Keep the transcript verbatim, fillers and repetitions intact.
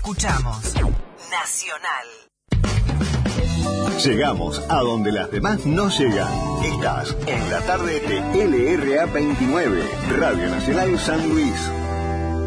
Escuchamos Nacional. Llegamos a donde las demás no llegan. Estás en la tarde de L R A veintinueve, Radio Nacional San Luis.